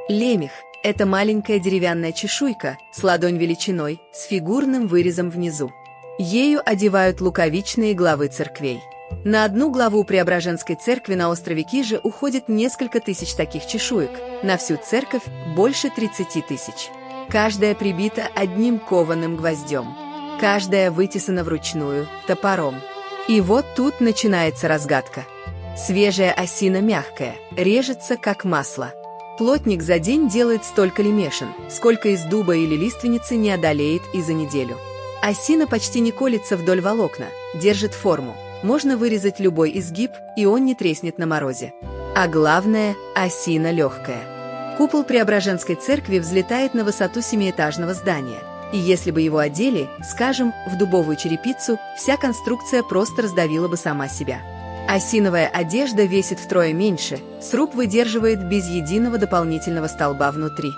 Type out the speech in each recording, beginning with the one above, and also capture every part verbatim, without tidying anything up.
Лемех – это маленькая деревянная чешуйка с ладонь величиной, с фигурным вырезом внизу. Ею одевают луковичные главы церквей. На одну главу Преображенской церкви на острове Кижи уходит несколько тысяч таких чешуек, на всю церковь больше тридцати тысяч. Каждая прибита одним кованым гвоздем. Каждая вытесана вручную, топором. И вот тут начинается разгадка. Свежая осина мягкая, режется как масло. Плотник за день делает столько лемешин, сколько из дуба или лиственницы не одолеет и за неделю. Осина почти не колется вдоль волокна, держит форму. Можно вырезать любой изгиб, и он не треснет на морозе. А главное – осина легкая. Купол Преображенской церкви взлетает на высоту семиэтажного здания. И если бы его одели, скажем, в дубовую черепицу, вся конструкция просто раздавила бы сама себя. Осиновая одежда весит втрое меньше, сруб выдерживает без единого дополнительного столба внутри.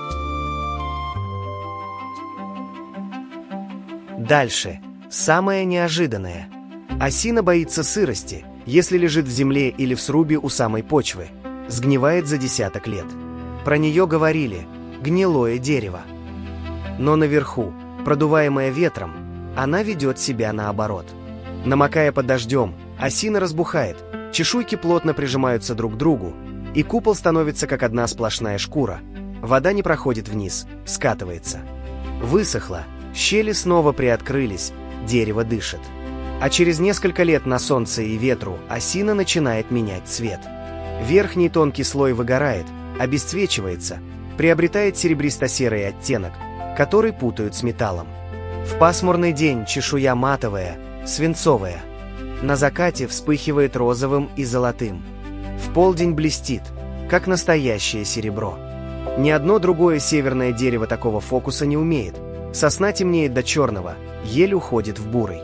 Дальше. Самое неожиданное. Осина боится сырости, если лежит в земле или в срубе у самой почвы. Сгнивает за десяток лет. Про нее говорили «гнилое дерево». Но наверху, продуваемая ветром, она ведет себя наоборот. Намокая под дождем, осина разбухает, чешуйки плотно прижимаются друг к другу, и купол становится как одна сплошная шкура. Вода не проходит вниз, скатывается. Высохло, щели снова приоткрылись, дерево дышит. А через несколько лет на солнце и ветру осина начинает менять цвет. Верхний тонкий слой выгорает, обесцвечивается, приобретает серебристо-серый оттенок, который путают с металлом. В пасмурный день чешуя матовая, свинцовая. На закате вспыхивает розовым и золотым. В полдень блестит, как настоящее серебро. Ни одно другое северное дерево такого фокуса не умеет. Сосна темнеет до черного, ель уходит в бурый.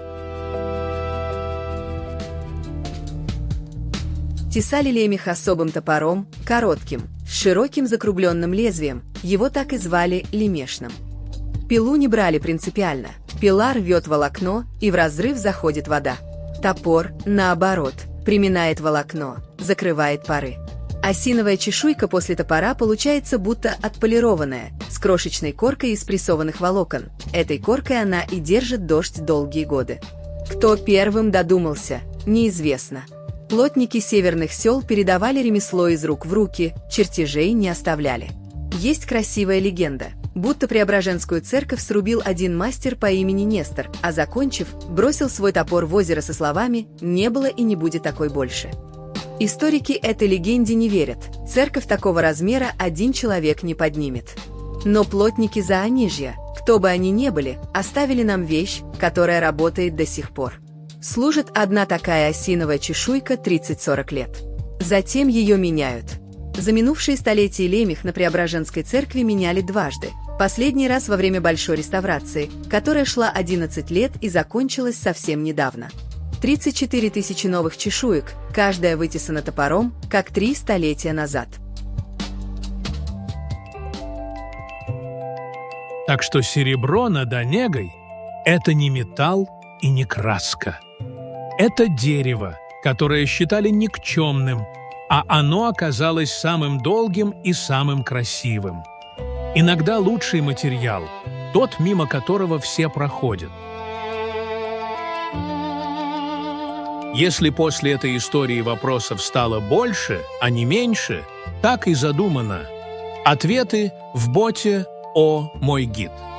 Тесали лемех особым топором, коротким, с широким закругленным лезвием, его так и звали лемешным. Пилу не брали принципиально, пила рвет волокно, и в разрыв заходит вода. Топор, наоборот, приминает волокно, закрывает поры. Осиновая чешуйка после топора получается будто отполированная, с крошечной коркой из прессованных волокон. Этой коркой она и держит дождь долгие годы. Кто первым додумался, неизвестно. Плотники северных сел передавали ремесло из рук в руки, чертежей не оставляли. Есть красивая легенда, будто Преображенскую церковь срубил один мастер по имени Нестор, а закончив, бросил свой топор в озеро со словами «не было и не будет такой больше». Историки этой легенде не верят, церковь такого размера один человек не поднимет. Но плотники Заонежья, кто бы они ни были, оставили нам вещь, которая работает до сих пор. Служит одна такая осиновая чешуйка тридцать-сорок лет. Затем ее меняют. За минувшие столетия лемех на Преображенской церкви меняли дважды. Последний раз во время Большой реставрации, которая шла одиннадцать лет и закончилась совсем недавно. тридцать четыре тысячи новых чешуек, каждая вытесана топором, как три столетия назад. Так что серебро над Онегой – это не металл и не краска. Это дерево, которое считали никчемным, а оно оказалось самым долгим и самым красивым. Иногда лучший материал – тот, мимо которого все проходят. Если после этой истории вопросов стало больше, а не меньше, так и задумано. Ответы в боте «О, мой гид».